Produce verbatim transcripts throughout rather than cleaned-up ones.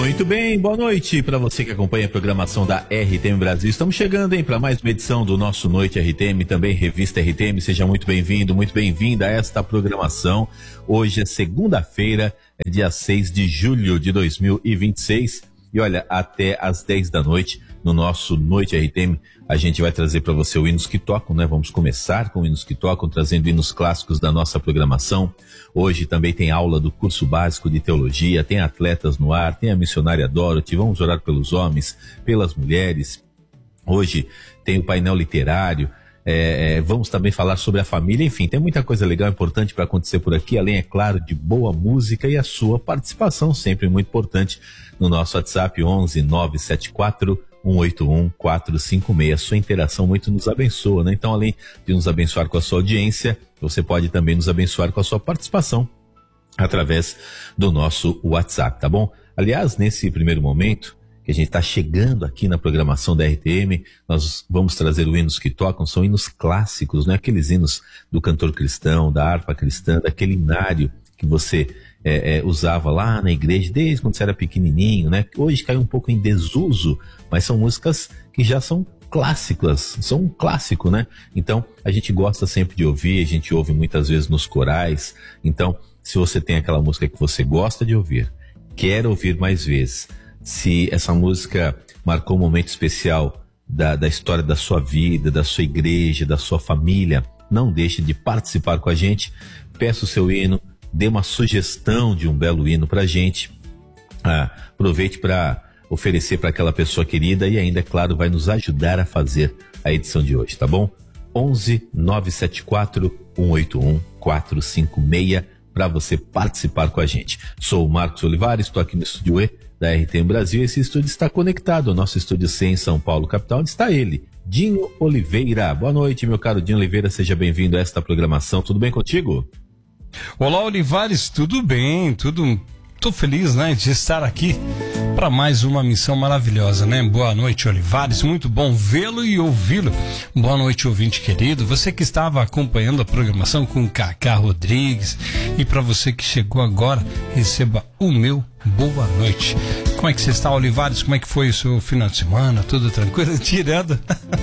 Muito bem, boa noite para você que acompanha a programação da R T M Brasil. Estamos chegando, hein, para mais uma edição do nosso Noite R T M, também Revista R T M. Seja muito bem-vindo, muito bem-vinda a esta programação. Hoje é segunda-feira, é dia seis de julho de dois mil e vinte e seis. E olha, até às dez da noite, no nosso Noite R T M, a gente vai trazer para você o Hinos que Tocam, né? Vamos começar com Hinos que Tocam, trazendo hinos clássicos da nossa programação. Hoje também tem aula do curso básico de teologia, tem atletas no ar, tem a missionária Dorothy, vamos orar pelos homens, pelas mulheres. Hoje tem o painel literário, é, é, vamos também falar sobre a família, enfim, tem muita coisa legal, importante para acontecer por aqui, além, é claro, de boa música e a sua participação, sempre muito importante, no nosso WhatsApp onze nove sete quatro um oito um quatro cinco seis. Sua interação muito nos abençoa, né? Então, além de nos abençoar com a sua audiência, você pode também nos abençoar com a sua participação através do nosso WhatsApp, tá bom? Aliás, nesse primeiro momento que a gente está chegando aqui na programação da R T M, nós vamos trazer os hinos que tocam, são hinos clássicos, né? Aqueles hinos do cantor cristão, da harpa cristã, daquele hinário que você é, é, usava lá na igreja desde quando você era pequenininho, né? Hoje caiu um pouco em desuso, mas são músicas que já são clássicas, são um clássico, né? Então, a gente gosta sempre de ouvir, a gente ouve muitas vezes nos corais. Então, se você tem aquela música que você gosta de ouvir, quer ouvir mais vezes, se essa música marcou um momento especial da, da história da sua vida, da sua igreja, da sua família, não deixe de participar com a gente, peça o seu hino, dê uma sugestão de um belo hino pra gente, ah, aproveite para oferecer para aquela pessoa querida e ainda, é claro, vai nos ajudar a fazer a edição de hoje, tá bom? onze nove sete quatro um oito um quatro cinco seis para você participar com a gente. Sou o Marcos Olivares, estou aqui no Estúdio E da R T M Brasil. Esse estúdio está conectado ao nosso Estúdio C em São Paulo, capital, onde está ele, Dinho Oliveira. Boa noite, meu caro Dinho Oliveira, seja bem-vindo a esta programação. Tudo bem contigo? Olá, Olivares, tudo bem, tudo, tô feliz, né, de estar aqui para mais uma missão maravilhosa, né? Boa noite, Olivares, muito bom vê-lo e ouvi-lo. Boa noite, ouvinte querido, você que estava acompanhando a programação com o Cacá Rodrigues, e para você que chegou agora, receba o meu boa noite. Como é que você está, Olivares? Como é que foi o seu final de semana? Tudo tranquilo? Tirando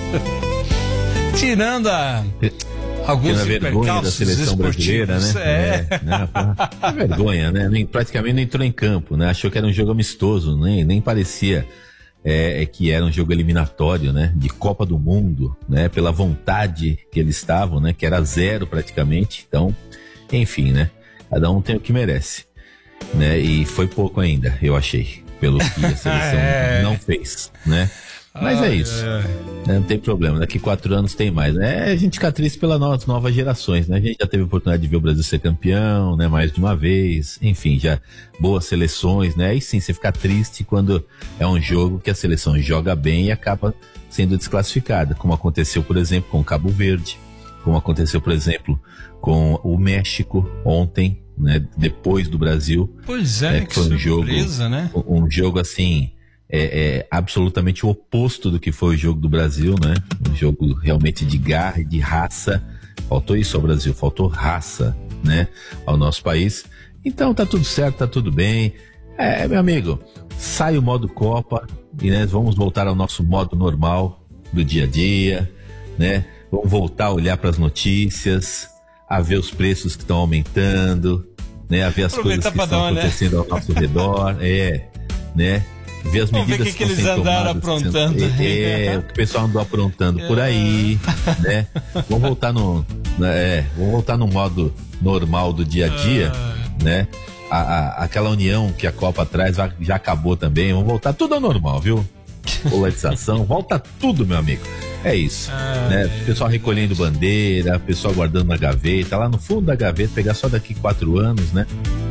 tirando a alguns vergonha da seleção brasileira, né? É. É, né? É vergonha, né? Nem, praticamente não entrou em campo, né? Achou que era um jogo amistoso, nem, nem parecia é, é que era um jogo eliminatório, né? De Copa do Mundo, né? Pela vontade que eles estavam, né? Que era zero praticamente. Então, enfim, né? Cada um tem o que merece, né? E foi pouco ainda, eu achei, pelo que a seleção é. não fez, né? Mas ah, é isso, é. Não tem problema, daqui quatro anos tem mais, né? A gente fica triste pelas novas, novas gerações, né? A gente já teve a oportunidade de ver o Brasil ser campeão, né? Mais de uma vez, enfim, já boas seleções, né? E sim, você fica triste quando é um jogo que a seleção joga bem e acaba sendo desclassificada, como aconteceu, por exemplo, com o Cabo Verde, como aconteceu, por exemplo, com o México ontem, né? Depois do Brasil. Pois é, né? Que foi um surpresa, jogo, né? Um jogo assim... É, é absolutamente o oposto do que foi o jogo do Brasil, né? Um jogo realmente de garra e de raça. Faltou isso ao Brasil, faltou raça, né? Ao nosso país. Então tá tudo certo, tá tudo bem. É, meu amigo, sai o modo Copa e né, vamos voltar ao nosso modo normal do dia a dia, né? Vamos voltar a olhar para as notícias, a ver os preços que estão aumentando, né? A ver as Aproveita coisas que estão acontecendo né? ao nosso redor, é, né? Ver as medidas Vamos ver que, que eles andaram aprontando. Sendo, é, é, o que o pessoal andou aprontando é. por aí, né? Vamos voltar no, é, vamos voltar no modo normal do dia a dia, é. né? A, a, aquela união que a Copa traz já, já acabou também. Vamos voltar tudo ao normal, viu? Polarização, volta tudo, meu amigo. É isso, é. né? O pessoal recolhendo bandeira, o pessoal guardando na gaveta, lá no fundo da gaveta, pegar só daqui quatro anos, né?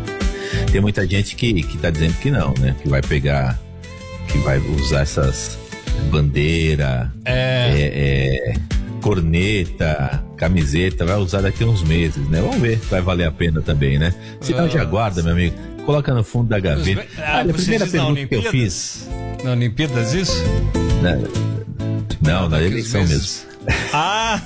Tem muita gente que, que tá dizendo que não, né? Que vai pegar... que vai usar essas bandeira, é. É, é, corneta, camiseta, vai usar daqui a uns meses, né? Vamos ver se vai valer a pena também, né? Se não, já guarda, meu amigo, coloca no fundo da gaveta. Ah, Olha, a primeira pergunta que eu fiz... Na Olimpíadas, isso? Na, não, não, na eleição mesmo. Ah!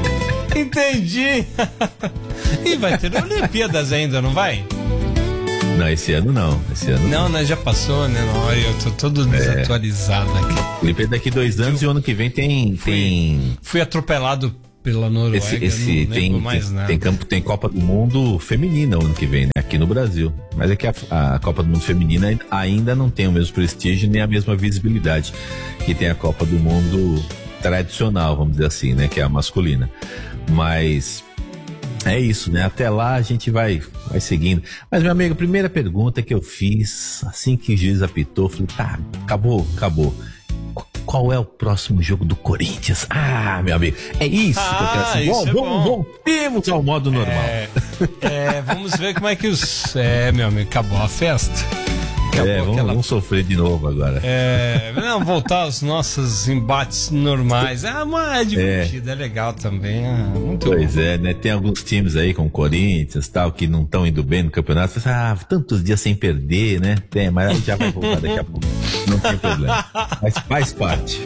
Entendi! E vai ter Olimpíadas ainda, não vai? Não, esse ano não. Esse ano não, né? Já passou, né? Não, eu tô todo desatualizado é. aqui. Felipe é daqui dois anos eu, e o ano que vem tem. Fui, tem... fui atropelado pela Noruega. Esse, esse não tem, mais tem, nada. tem campo, tem Copa do Mundo feminina ano que vem, né? Aqui no Brasil. Mas é que a, a Copa do Mundo feminina ainda não tem o mesmo prestígio nem a mesma visibilidade que tem a Copa do Mundo tradicional, vamos dizer assim, né? Que é a masculina. Mas é isso, né? Até lá a gente vai, vai seguindo. Mas, meu amigo, a primeira pergunta que eu fiz, assim que o juiz apitou, falei, tá, acabou, acabou. Qual é o próximo jogo do Corinthians? Ah, meu amigo, é isso ah, que eu quero saber. Isso é vamos, voltemos ao modo normal. É, é, vamos ver como é que os... É, meu amigo, acabou a festa. Acabou é, vamos, aquela... vamos sofrer de novo agora. É, não, voltar aos nossos embates normais. É, mas é divertido, é, é legal também. É muito pois bom. é, né? Tem alguns times aí, como Corinthians tal, que não estão indo bem no campeonato. Você fala, ah, tantos dias sem perder, né? Tem, mas aí já vai voltar daqui a pouco. Não tem problema. Mas faz parte.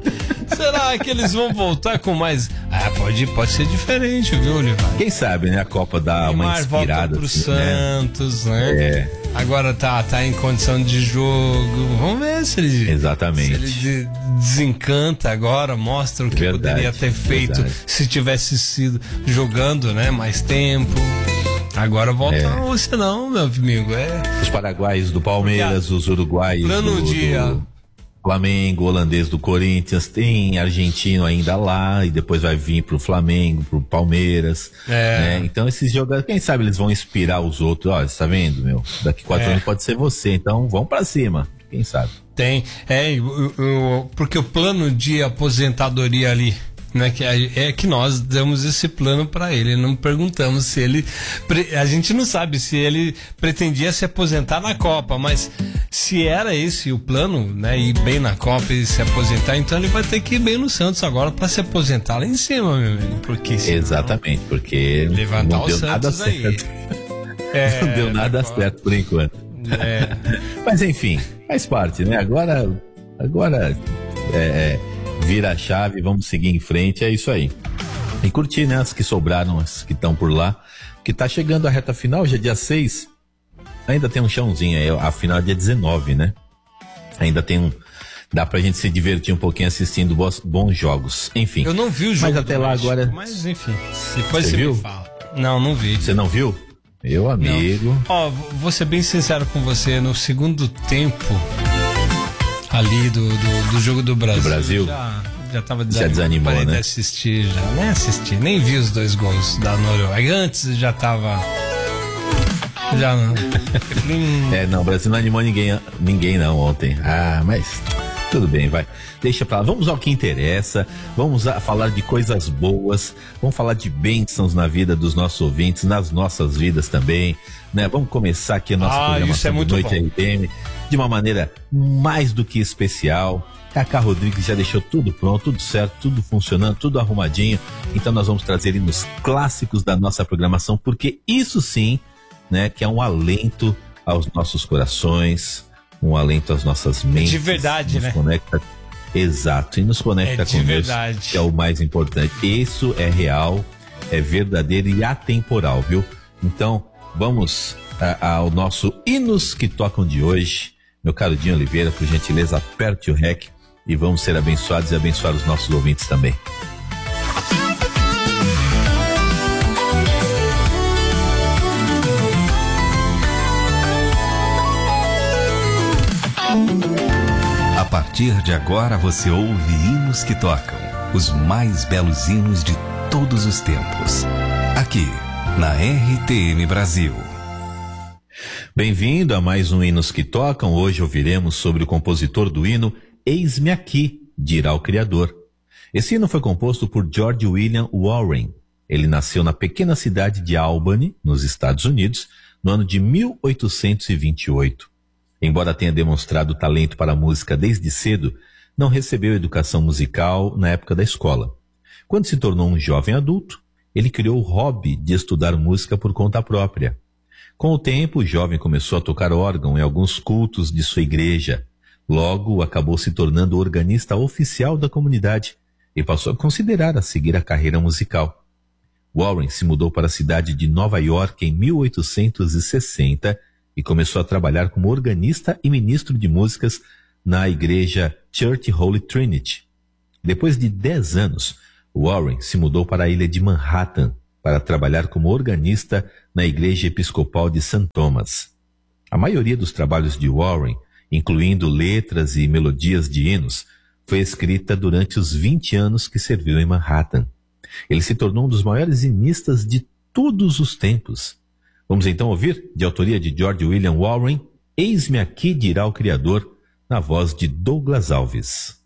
Será que eles vão voltar com mais... Ah, pode, pode ser diferente, viu, Olivar? Quem sabe, né? A Copa dá uma inspirada. Volta pro assim, Santos, né? né? É. Agora tá, tá em condição de jogo. Vamos ver se ele... Exatamente. Se ele desencanta agora, mostra o que verdade, poderia ter feito verdade. Se tivesse sido jogando, né? Mais tempo. Agora volta é. Ou senão, meu amigo, é... Os paraguaios do Palmeiras, os uruguaios Plano do... dia... Do... Flamengo, holandês do Corinthians, tem argentino ainda lá e depois vai vir pro Flamengo, pro Palmeiras. É. Né? Então esses jogadores, quem sabe eles vão inspirar os outros. Ó, você tá vendo, meu? Daqui quatro é. anos pode ser você, então vamos pra cima. Quem sabe? Tem, é, eu, eu, porque o plano de aposentadoria ali, né, que é, é que nós damos esse plano para ele, não perguntamos se ele, a gente não sabe se ele pretendia se aposentar na Copa, mas se era esse o plano, né, ir bem na Copa e se aposentar, então ele vai ter que ir bem no Santos agora para se aposentar lá em cima, meu amigo, porque senão, exatamente, porque levantar não deu o Santos nada certo. É, não deu nada certo por enquanto. É. Mas enfim, faz parte, né? Agora, agora é, vira a chave, vamos seguir em frente, é isso aí. E curtir, né, as que sobraram, as que estão por lá, que tá chegando a reta final, já é dia seis, ainda tem um chãozinho aí, a final é dia dezenove, né? Ainda tem um, dá pra gente se divertir um pouquinho assistindo bons, bons jogos, enfim. Eu não vi o jogo, mas até lá México, agora... Mas enfim, depois você, você me viu? fala. Não, não vi. Você não viu? Meu amigo... Ó, vou ser bem sincero com você, no segundo tempo ali do, do, do jogo do Brasil... Do Brasil? Já... Já tava desanimado, já desanimou, parei né? de assistir, já nem assisti, nem vi os dois gols da Noruega. Antes já tava. Já não. É, não, o Brasil não animou ninguém, ninguém não ontem. Ah, mas tudo bem, vai. Deixa pra lá. Vamos ao que interessa. Vamos a falar de coisas boas. Vamos falar de bênçãos na vida dos nossos ouvintes, nas nossas vidas também, né? Vamos começar aqui a nossa ah, programação é muito do Noite bom. R T M de uma maneira mais do que especial. Cacá Rodrigues já deixou tudo pronto, tudo certo, tudo funcionando, tudo arrumadinho. Então nós vamos trazer hinos clássicos da nossa programação, porque isso sim, né, que é um alento aos nossos corações, um alento às nossas mentes. De verdade, nos né? Conecta, exato, e nos conecta é de com Deus, verdade. que é o mais importante. Isso é real, é verdadeiro e atemporal, viu? Então vamos a, ao nosso hinos que tocam de hoje. Meu caro Dinho Oliveira, por gentileza, aperte o rec. E vamos ser abençoados e abençoar os nossos ouvintes também. A partir de agora você ouve hinos que tocam, os mais belos hinos de todos os tempos. Aqui, na R T M Brasil. Bem-vindo a mais um Hinos que Tocam. Hoje ouviremos sobre o compositor do hino Eis-me Aqui, dirá o Criador. Esse hino foi composto por George William Warren. Ele nasceu na pequena cidade de Albany, nos Estados Unidos, no ano de mil oitocentos e vinte e oito. Embora tenha demonstrado talento para a música desde cedo, não recebeu educação musical na época da escola. Quando se tornou um jovem adulto, ele criou o hobby de estudar música por conta própria. Com o tempo, o jovem começou a tocar órgão em alguns cultos de sua igreja. Logo, acabou se tornando organista oficial da comunidade e passou a considerar a seguir a carreira musical. Warren se mudou para a cidade de Nova York em mil oitocentos e sessenta e começou a trabalhar como organista e ministro de músicas na igreja Church Holy Trinity. Depois de dez anos, Warren se mudou para a ilha de Manhattan para trabalhar como organista na igreja episcopal de Saint Thomas. A maioria dos trabalhos de Warren, incluindo letras e melodias de hinos, foi escrita durante os vinte anos que serviu em Manhattan. Ele se tornou um dos maiores hinistas de todos os tempos. Vamos então ouvir, de autoria de George William Warren, Eis-me aqui dirá o Criador, na voz de Douglas Alves.